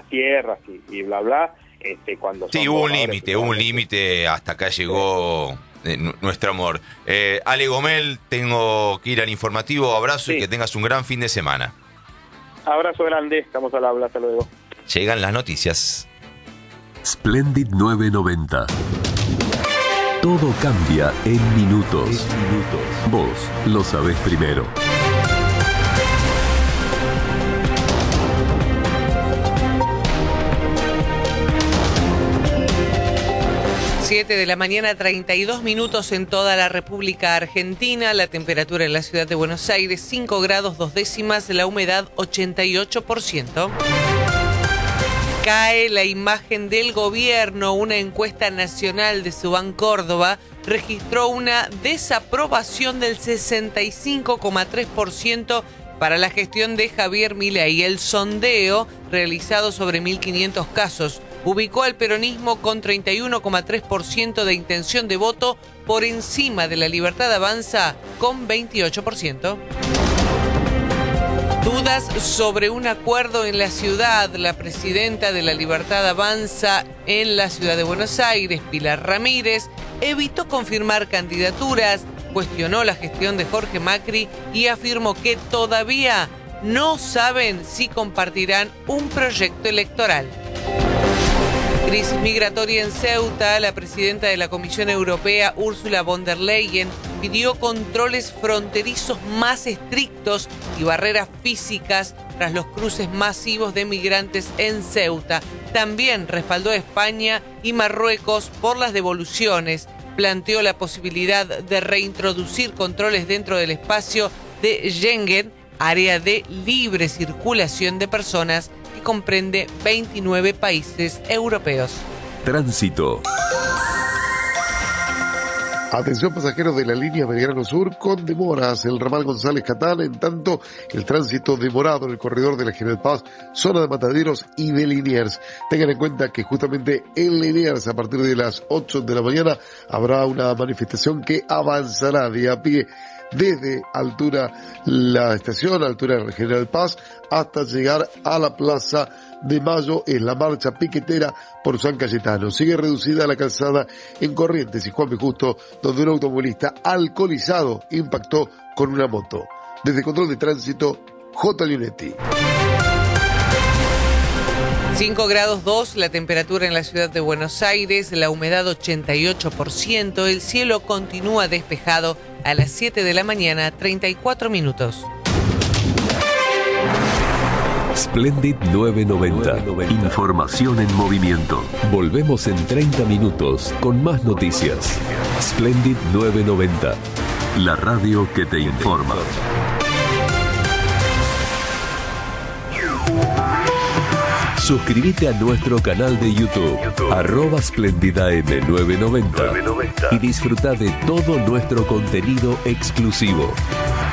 tierras y bla, bla. Cuando sí, hubo un límite, hasta acá llegó nuestro amor. Ale Gomel, tengo que ir al informativo, abrazo y que tengas un gran fin de semana. Abrazo grande, estamos al habla, hasta luego. Llegan las noticias. Splendid 990. Todo cambia en minutos. Vos lo sabés primero. 7 de la mañana, 32 minutos en toda la República Argentina. La temperatura en la ciudad de Buenos Aires, 5 grados 2 décimas, la humedad 88%. Cae la imagen del gobierno. Una encuesta nacional de Subán Córdoba registró una desaprobación del 65,3% para la gestión de Javier Milei. El sondeo, realizado sobre 1.500 casos, ubicó al peronismo con 31,3% de intención de voto, por encima de La Libertad Avanza con 28%. Dudas sobre un acuerdo en la ciudad. La presidenta de La Libertad Avanza en la ciudad de Buenos Aires, Pilar Ramírez, evitó confirmar candidaturas, cuestionó la gestión de Jorge Macri y afirmó que todavía no saben si compartirán un proyecto electoral. Crisis migratoria en Ceuta. La presidenta de la Comisión Europea, Ursula von der Leyen, pidió controles fronterizos más estrictos y barreras físicas tras los cruces masivos de migrantes en Ceuta. También respaldó a España y Marruecos por las devoluciones. Planteó la posibilidad de reintroducir controles dentro del espacio de Schengen, área de libre circulación de personas que comprende 29 países europeos. Tránsito. Atención pasajeros de la línea Belgrano Sur con demoras, el ramal González Catán, en tanto el tránsito demorado en el corredor de la General Paz, zona de Mataderos y de Liniers. Tengan en cuenta que justamente en Liniers a partir de las 8 de la mañana habrá una manifestación que avanzará de a pie desde altura la estación, altura de la General Paz, hasta llegar a la Plaza de Mayo. Es la marcha piquetera por San Cayetano. Sigue reducida la calzada en Corrientes y Juan B. Justo, donde un automovilista alcoholizado impactó con una moto. Desde Control de Tránsito, J. Lionetti. 5 grados 2, la temperatura en la ciudad de Buenos Aires, la humedad 88%, el cielo continúa despejado a las 7 de la mañana, 34 minutos. Splendid 990. Información en movimiento. Volvemos en 30 minutos con más noticias. Splendid 990. La radio que te informa. Suscríbete a nuestro canal de YouTube, @SplendidAM990 y disfruta de todo nuestro contenido exclusivo.